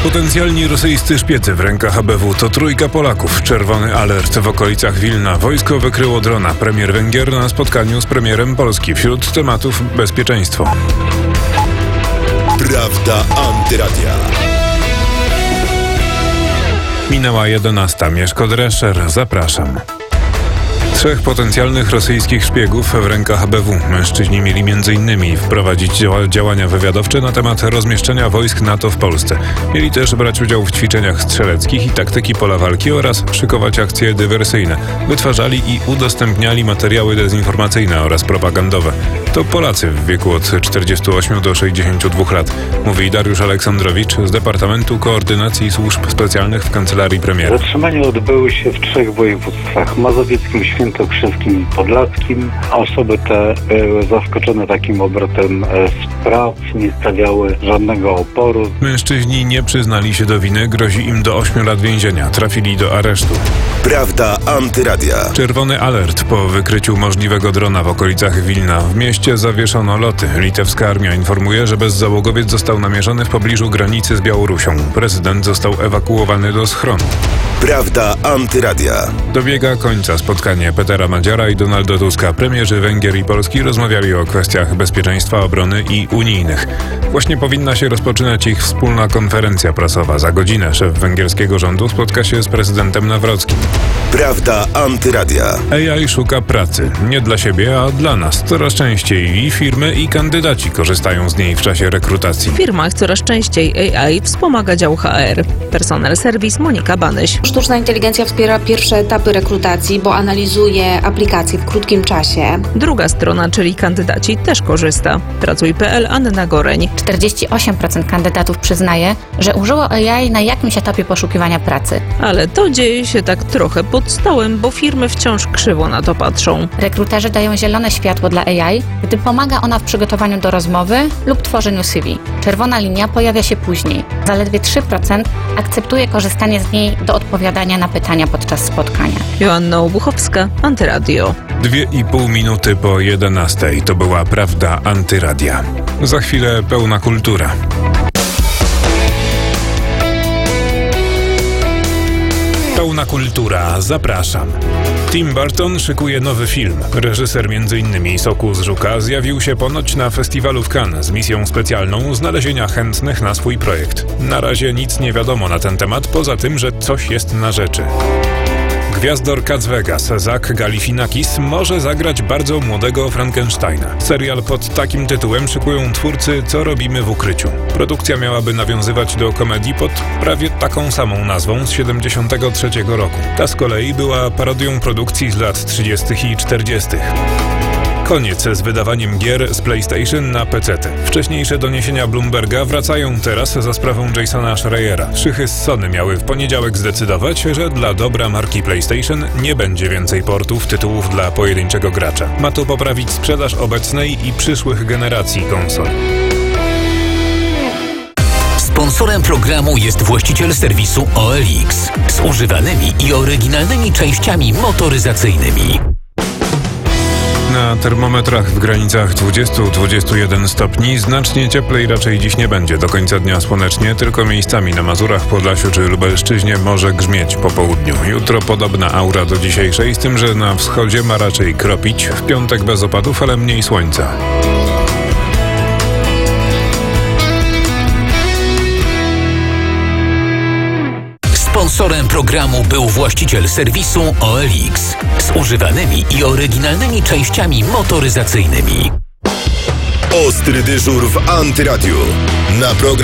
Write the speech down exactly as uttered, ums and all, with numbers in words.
Potencjalni rosyjscy szpicy w rękach A B W to trójka Polaków. Czerwony alert w okolicach Wilna. Wojsko wykryło drona. Premier Węgier na spotkaniu z premierem Polski. Wśród tematów bezpieczeństwo. Prawda Antyradia. Minęła jedenasta. Mieszko Drescher. Zapraszam. Trzech potencjalnych rosyjskich szpiegów w rękach A B W. Mężczyźni mieli między innymi wprowadzić działa- działania wywiadowcze na temat rozmieszczenia wojsk NATO w Polsce. Mieli też brać udział w ćwiczeniach strzeleckich i taktyki pola walki oraz szykować akcje dywersyjne. Wytwarzali i udostępniali materiały dezinformacyjne oraz propagandowe. To Polacy w wieku od czterdziestu ośmiu do sześćdziesięciu dwóch lat, mówi Dariusz Aleksandrowicz z Departamentu Koordynacji Służb Specjalnych w Kancelarii Premiera. Zatrzymania odbyły się w trzech województwach: mazowieckim, świętokrzyskim i podlaskim. Osoby te były zaskoczone takim obrotem spraw, nie stawiały żadnego oporu. Mężczyźni nie przyznali się do winy, grozi im do ośmiu lat więzienia. Trafili do aresztu. Prawda Antyradia. Czerwony alert po wykryciu możliwego drona w okolicach Wilna. W mieście zawieszono loty. Litewska armia informuje, że bezzałogowiec został namierzony w pobliżu granicy z Białorusią. Prezydent został ewakuowany do schronu. Prawda Antyradia. Dobiega końca spotkanie Petera Madziara i Donalda Tuska. Premierzy Węgier i Polski rozmawiali o kwestiach bezpieczeństwa, obrony i unijnych. Właśnie powinna się rozpoczynać ich wspólna konferencja prasowa. Za godzinę szef węgierskiego rządu spotka się z prezydentem Nawrockim. Prawda Antyradia. A I szuka pracy. Nie dla siebie, a dla nas. Coraz częściej i firmy, i kandydaci korzystają z niej w czasie rekrutacji. W firmach coraz częściej A I wspomaga dział H R. Personel serwis Monika Banyś. Sztuczna inteligencja wspiera pierwsze etapy rekrutacji, bo analizuje aplikacje w krótkim czasie. Druga strona, czyli kandydaci, też korzysta. Pracuj kropka p l Anna Goreń. czterdzieści osiem procent kandydatów przyznaje, że użyło A I na jakimś etapie poszukiwania pracy. Ale to dzieje się tak trochę pod stołem, bo firmy wciąż krzywo na to patrzą. Rekruterzy dają zielone światło dla A I, gdy pomaga ona w przygotowaniu do rozmowy lub tworzeniu C V. Czerwona linia pojawia się później. Zaledwie trzy procent akceptuje korzystanie z niej do odpowiadania na pytania podczas spotkania. Joanna Obuchowska, Antyradio. Dwie i pół minuty po jedenastej. To była Prawda Antyradia. Za chwilę pełna kultura. Pełna kultura. Zapraszam. Tim Burton szykuje nowy film. Reżyser między innymi Soku z Żuka zjawił się ponoć na festiwalu w Cannes z misją specjalną znalezienia chętnych na swój projekt. Na razie nic nie wiadomo na ten temat, poza tym, że coś jest na rzeczy. Gwiazdor Cats Vegas, Zach Galifianakis, może zagrać bardzo młodego Frankensteina. Serial pod takim tytułem szykują twórcy Co robimy w ukryciu. Produkcja miałaby nawiązywać do komedii pod prawie taką samą nazwą z siedemdziesiątego trzeciego roku. Ta z kolei była parodią produkcji z lat trzydziestych i czterdziestych. Koniec z wydawaniem gier z PlayStation na pecety. Wcześniejsze doniesienia Bloomberga wracają teraz za sprawą Jasona Schreiera. Szychy z Sony miały w poniedziałek zdecydować, że dla dobra marki PlayStation nie będzie więcej portów tytułów dla pojedynczego gracza. Ma to poprawić sprzedaż obecnej i przyszłych generacji konsol. Sponsorem programu jest właściciel serwisu O L X z używanymi i oryginalnymi częściami motoryzacyjnymi. Na termometrach w granicach dwadzieścia do dwudziestu jeden stopni. Znacznie cieplej raczej dziś nie będzie. Do końca dnia słonecznie, tylko miejscami na Mazurach, Podlasiu czy Lubelszczyźnie może grzmieć po południu. Jutro podobna aura do dzisiejszej, z tym, że na wschodzie ma raczej kropić. W piątek bez opadów, ale mniej słońca. Sponsorem programu był właściciel serwisu O L X z używanymi i oryginalnymi częściami motoryzacyjnymi. Ostry dyżur w Antyradiu. Na program